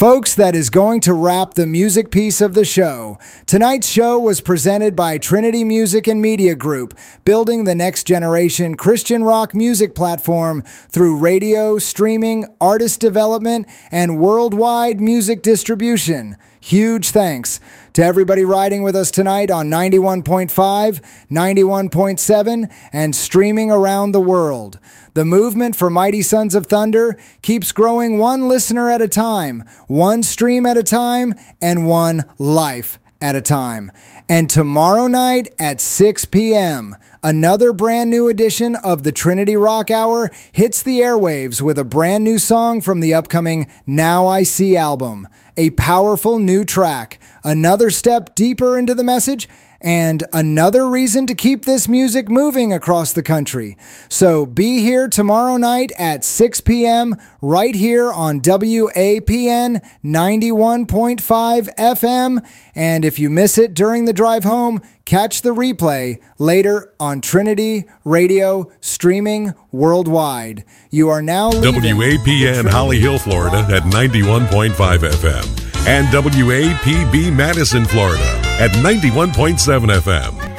Folks, that is going to wrap the music piece of the show. Tonight's show was presented by Trinity Music and Media Group, building the next generation Christian rock music platform through radio, streaming, artist development, and worldwide music distribution. Huge thanks to everybody riding with us tonight on 91.5, 91.7, and streaming around the world. The movement for Mighty Sons of Thunder keeps growing one listener at a time, one stream at a time, and one life at a time. And tomorrow night at 6 p.m., another brand new edition of the Trinity Rock Hour hits the airwaves with a brand new song from the upcoming Now I See album. A powerful new track, another step deeper into the message, and another reason to keep this music moving across the country. So be here tomorrow night at 6 p.m. right here on WAPN 91.5 FM. And if you miss it during the drive home, catch the replay later on Trinity Radio, streaming worldwide. You are now leaving WAPN Holly Hill, Florida at 91.5 FM and WAPB Madison, Florida at 91.7 FM.